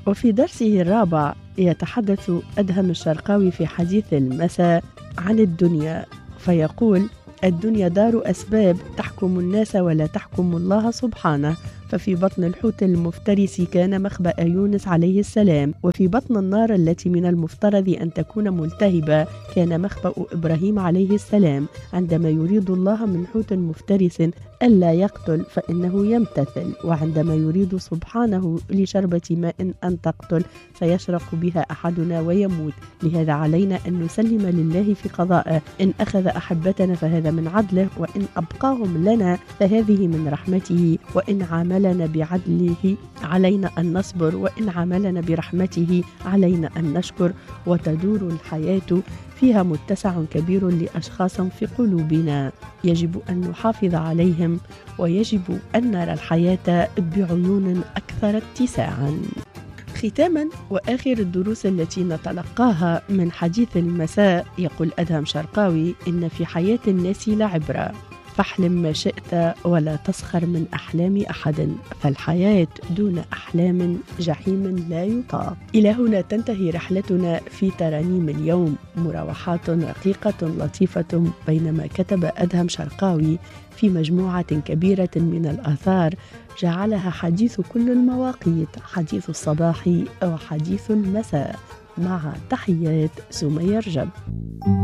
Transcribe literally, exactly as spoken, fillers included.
وفي درسه الرابع يتحدث أدهم الشرقاوي في حديث المساء عن الدنيا، فيقول: الدنيا دار أسباب تحكم الناس ولا تحكم الله سبحانه. ففي بطن الحوت المفترس كان مخبأ يونس عليه السلام، وفي بطن النار التي من المفترض أن تكون ملتهبة كان مخبأ إبراهيم عليه السلام. عندما يريد الله من حوت مفترس ألا يقتل فإنه يمتثل، وعندما يريد سبحانه لشربة ماء أن تقتل فيشرق بها أحدنا ويموت. لهذا علينا أن نسلم لله في قضائه، إن أخذ أحبتنا فهذا من عدله، وإن أبقاهم لنا فهذه من رحمته، وإن عاملنا بعدله علينا أن نصبر، وإن عاملنا برحمته علينا أن نشكر. وتدور الحياة فيها متسع كبير لأشخاص في قلوبنا يجب أن نحافظ عليهم، ويجب أن نرى الحياة بعيون أكثر اتساعا. ختاما، وآخر الدروس التي نتلقاها من حديث المساء، يقول أدهم شرقاوي: إن في حياة الناس لعبرة، فاحلم ما شئت ولا تسخر من أحلام أحد، فالحياة دون أحلام جحيم لا يطاق. إلى هنا تنتهي رحلتنا في ترانيم اليوم، مراوحات رقيقة لطيفة بينما كتب أدهم شرقاوي في مجموعة كبيرة من الآثار جعلها حديث كل المواقيت، حديث الصباح أو حديث المساء. مع تحيات سمية رجب.